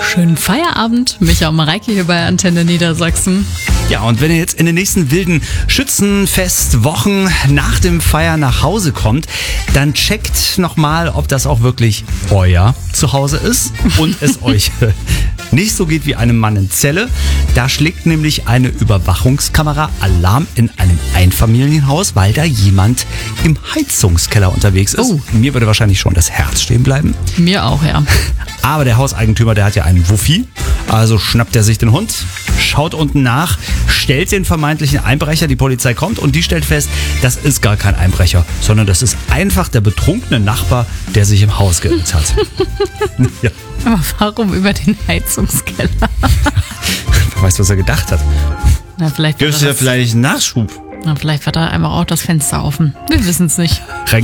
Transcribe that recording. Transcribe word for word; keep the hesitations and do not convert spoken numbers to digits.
Schönen Feierabend. Micha und Mareike hier bei Antenne Niedersachsen. Ja, und wenn ihr jetzt in den nächsten wilden Schützenfestwochen nach dem Feiern nach Hause kommt, dann checkt nochmal, ob das auch wirklich euer Zuhause ist und es euch nicht so geht wie einem Mann in Celle. Da schlägt nämlich eine Überwachungskamera Alarm in einem Einfamilienhaus, weil da jemand im Heizungskeller unterwegs ist. Oh. Mir würde wahrscheinlich schon das Herz stehen bleiben. Mir auch, ja. Aber der Hauseigentümer, der hat ja einen Wuffi, also schnappt er sich den Hund, schaut unten nach, stellt den vermeintlichen Einbrecher, die Polizei kommt und die stellt fest, das ist gar kein Einbrecher, sondern das ist einfach der betrunkene Nachbar, der sich im Haus geirrt hat. Ja. Aber warum über den Heizungskeller? Wer weiß, was er gedacht hat. Na, vielleicht Gibt es ja vielleicht einen Nachschub? Na, vielleicht war da einfach auch das Fenster offen. Wir wissen es nicht.